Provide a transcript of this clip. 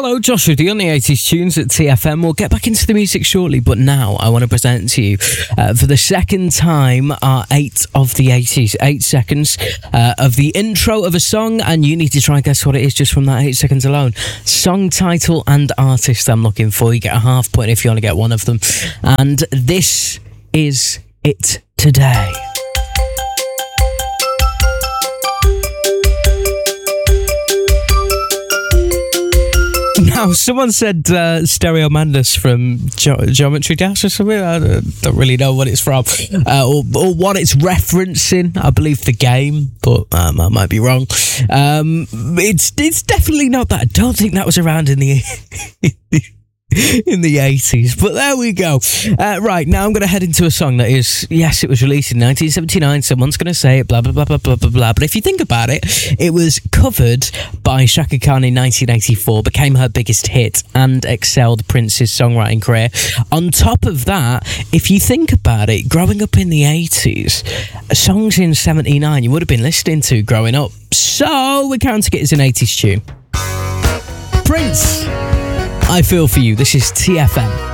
Hello, Joshua D on the 80s tunes at TFM. We'll get back into the music shortly, but now I want to present to you for the second time our 8 of the 80s. 8 seconds of the intro of a song, and you need to try and guess what it is just from that 8 seconds alone. Song title and artist I'm looking for. You get a half point if you only get one of them. And this is it today. Now, someone said Stereo Madness from Geometry Dash or something. I don't really know what it's from or what it's referencing. I believe the game, but I might be wrong. It's definitely not that. I don't think that was around in the in the 80s, but there we go. Right, now I'm going to head into a song that is, yes, it was released in 1979. Someone's going to say it, blah, blah, blah, blah, blah, blah, blah. But if you think about it, it was covered by Chaka Khan in 1984, became her biggest hit, and excelled Prince's songwriting career. On top of that, if you think about it, growing up in the 80s, songs in 79 you would have been listening to growing up. So we're counting it as an 80s tune. Prince, I Feel For You. This is TFM.